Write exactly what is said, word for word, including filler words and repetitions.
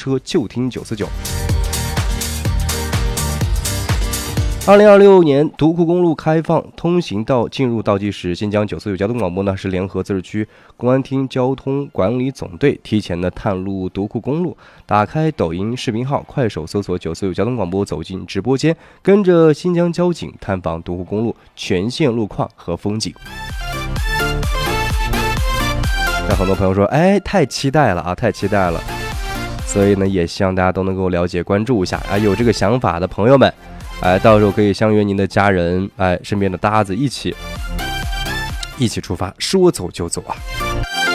车就听九四九。二零二六年独库公路开放通行道进入倒计时，新疆九四九交通广播呢是联合自治区公安厅交通管理总队提前的探路独库公路，打开抖音视频号、快手搜索九四九交通广播，走进直播间，跟着新疆交警探访独库公路全线路况和风景。那很多朋友说，哎，太期待了啊，太期待了！所以呢，也希望大家都能够了解、关注一下啊。有这个想法的朋友们，哎，到时候可以相约您的家人，哎，身边的搭子一起，一起出发，说走就走啊！